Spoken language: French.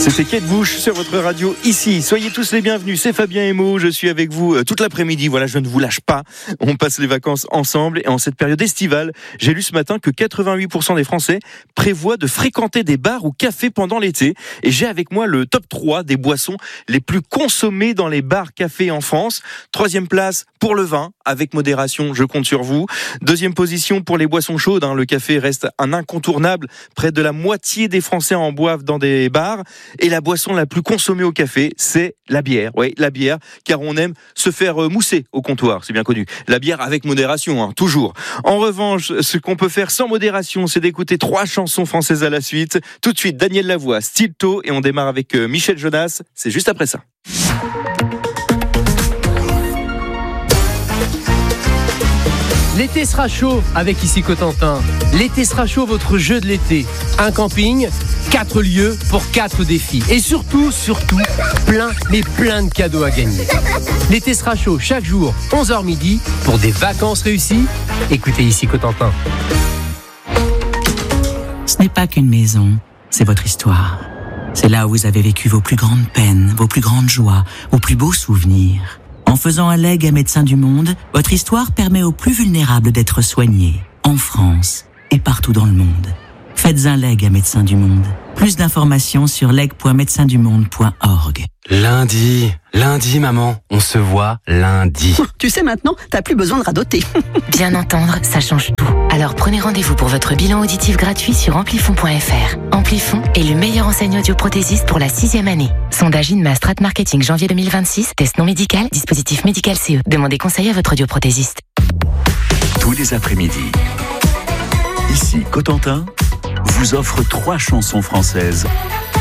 C'était Kate Bush sur votre radio ici. Soyez tous les bienvenus, c'est Fabien Emo, je suis avec vous toute l'après-midi. Voilà, je ne vous lâche pas. On passe les vacances ensemble et en cette période estivale, j'ai lu ce matin que 88% des Français prévoient de fréquenter des bars ou cafés pendant l'été. Et j'ai avec moi le top 3 des boissons les plus consommées dans les bars cafés en France. 3e place pour le vin, avec modération, je compte sur vous. 2e position pour les boissons chaudes, le café reste un incontournable. Près de la moitié des Français en boivent dans des bars. Et la boisson la plus consommée au café, c'est la bière. Oui, la bière, car on aime se faire mousser au comptoir, c'est bien connu. La bière avec modération, toujours. En revanche, ce qu'on peut faire sans modération, c'est d'écouter 3 chansons françaises à la suite. Tout de suite, Daniel Lavoie, Stilto, et on démarre avec Michel Jonas. C'est juste après ça. L'été sera chaud avec Ici Cotentin. L'été sera chaud, votre jeu de l'été. Un camping, 4 lieux pour 4 défis. Et surtout, plein de cadeaux à gagner. L'été sera chaud chaque jour, 11h midi, pour des vacances réussies. Écoutez Ici Cotentin. Ce n'est pas qu'une maison, c'est votre histoire. C'est là où vous avez vécu vos plus grandes peines, vos plus grandes joies, vos plus beaux souvenirs. En faisant un legs à Médecins du Monde, votre histoire permet aux plus vulnérables d'être soignés, en France et partout dans le monde. Faites un leg à Médecins du Monde. Plus d'informations sur leg.médecindumonde.org. Lundi, maman, on se voit lundi. Tu sais maintenant, t'as plus besoin de radoter. Bien entendre, ça change tout. Alors prenez rendez-vous pour votre bilan auditif gratuit sur amplifon.fr. Amplifon est le meilleur enseigne audioprothésiste pour la 6e année. Sondage INMA Strat Marketing janvier 2026. Test non médical, dispositif médical CE. Demandez conseil à votre audioprothésiste. Tous les après-midi, ici Cotentin vous offre 3 chansons françaises